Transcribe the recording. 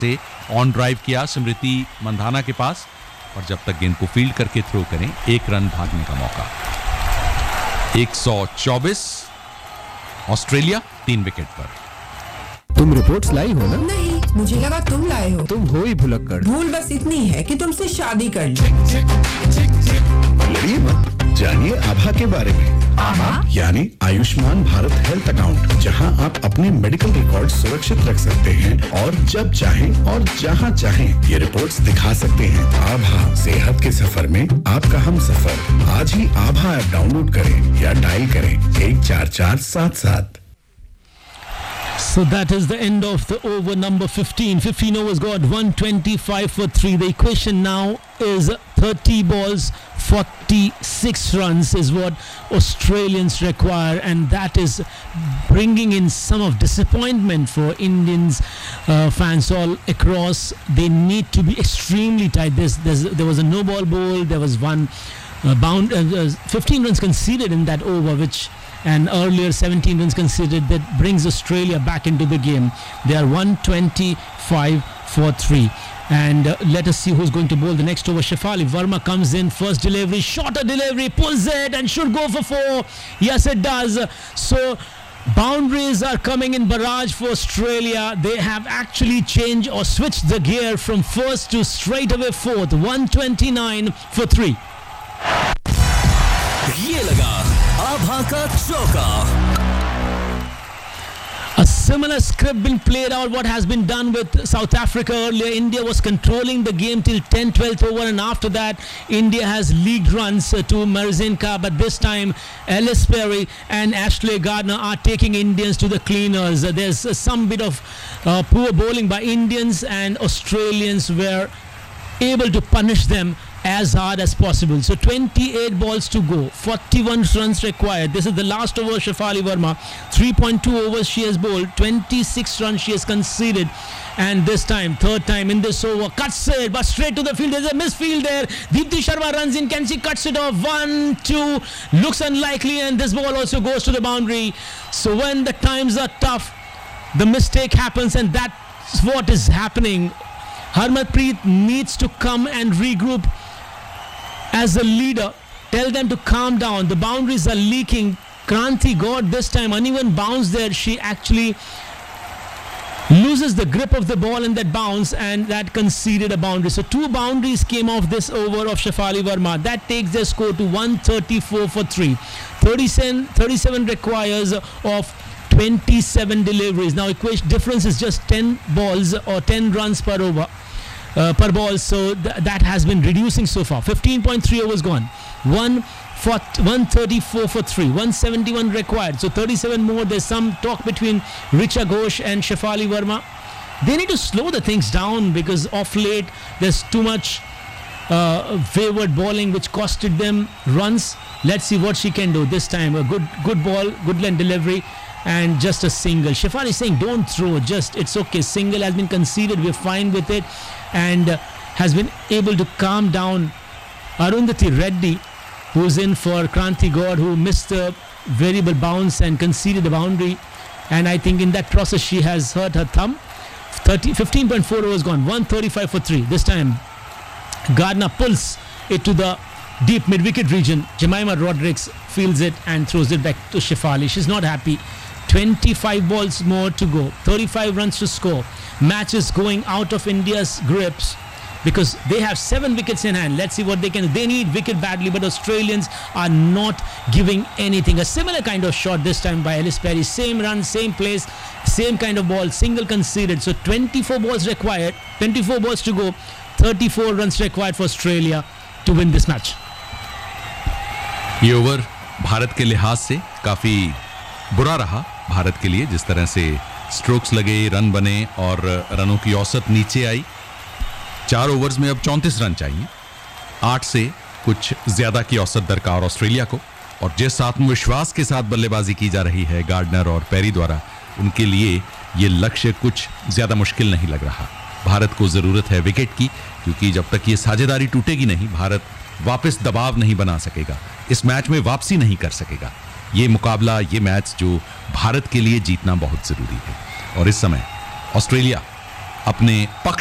से on drive किया स्मृति मंधाना के पास, और जब तक गेंद को फील्ड करके थ्रो करें 1 रन भागने का मौका। 124 ऑस्ट्रेलिया 3 विकेट पर। तुम रिपोर्ट्स लाई हो ना? नहीं, मुझे लगा तुम लाए हो। तुम हो ही भुलक्कड़। भूल बस इतनी है कि तुमसे शादी कर ली। लड़िए मत, जानिए आभा के बारे में। आभा यानी आयुष्मान भारत हेल्थ अकाउंट, जहां आप अपने मेडिकल रिकॉर्ड सुरक्षित रख सकते हैं और जब चाहें और जहां चाहें ये रिपोर्ट्स दिखा सकते हैं। आभा, सेहत के सफर में आपका हम सफर। आज ही आभा ऐप डाउनलोड करें या डायल करें 14477। So that is the end of the over number 15. 15 overs got 125 for 3. The equation now is 30 balls, 46 runs is what Australians require, and that is bringing in some of disappointment for Indians fans all across. They need to be extremely tight. There was a no ball bowl. There was one 15 runs conceded in that over, which and earlier 17 runs conceded. That brings Australia back into the game. They are 125 for 3. And let us see who's going to bowl the next over. Shefali Verma comes in, first delivery, shorter delivery, pulls it and should go for 4. Yes, it does. So boundaries are coming in barrage for Australia. They have actually changed or switched the gear from first to straight away fourth. 129 for 3. ये लगा आभा का चौका. A similar script been played out what has been done with South Africa earlier. India was controlling the game till 10th-12th over, and after that India has leaked runs to Marzinka, but this time Ellis Perry and Ashley Gardner are taking Indians to the cleaners. There's some bit of poor bowling by Indians, and Australians were able to punish them as hard as possible. So 28 balls to go, 41 runs required. This is the last over. Shefali Verma, 3.2 overs she has bowled, 26 runs she has conceded, and this time, third time in this over, cuts it but straight to the field. There's a misfield there. Deepti Sharma runs in. Can she cuts it off? 1, 2, looks unlikely, and this ball also goes to the boundary. So when the times are tough, the mistake happens, and that's what is happening. Harmanpreet needs to come and regroup as a leader. Tell them to calm down. The boundaries are leaking. Kranti got this time uneven bounce there. She actually loses the grip of the ball in that bounce, and that conceded a boundary. So 2 boundaries came off this over of Shefali Verma. That takes their score to 134 for 3. 37 requires of 27 deliveries. Now difference is just 10 balls or 10 runs per over. Per ball, so that has been reducing so far. 15.3 overs gone. 134 for 3. 171 required. So 37 more. There's some talk between Richa Ghosh and Shefali Verma. They need to slow the things down, because off late there's too much wayward bowling which costed them runs. Let's see what she can do this time. A good ball, good length delivery, and just a single. Shefali is saying don't throw, just it's okay. Single has been conceded, we're fine with it, and has been able to calm down Arundhati Reddy, who's in for Kranti God, who missed the variable bounce and conceded the boundary, and I think in that process she has hurt her thumb. 15.4 overs gone. 135 for 3. This time Gardner pulls it to the deep mid-wicket region. Jemima Rodrigues fields it and throws it back to Shefali. She's not happy. 25 balls more to go. 35 runs to score. Match is going out of India's grips because they have 7 wickets in hand. Let's see what they can do. They need wicket badly, but Australians are not giving anything. A similar kind of shot this time by Ellis Perry. Same run, same place, same kind of ball. Single conceded. So 24 balls required. 24 balls to go. 34 runs required for Australia to win this match. ये over Bharat के लिहाज से काफी बुरा रहा भारत के लिए, जिस तरह से स्ट्रोक्स लगे, रन बने और रनों की औसत नीचे आई। 4 ओवर्स में अब 34 रन चाहिए। 8 से कुछ ज्यादा की औसत दरकार ऑस्ट्रेलिया को, और जिस आत्मविश्वास के साथ बल्लेबाजी की जा रही है गार्डनर और पेरी द्वारा, उनके लिए ये लक्ष्य कुछ ज्यादा मुश्किल नहीं लग रहा। भारत को जरूरत है विकेट की, क्योंकि जब तक ये साझेदारी टूटेगी नहीं, भारत वापस दबाव नहीं बना सकेगा, इस मैच में वापसी नहीं कर सकेगा। ये मुकाबला, ये मैच जो भारत के लिए जीतना बहुत जरूरी है। और इस समय ऑस्ट्रेलिया अपने पक्ष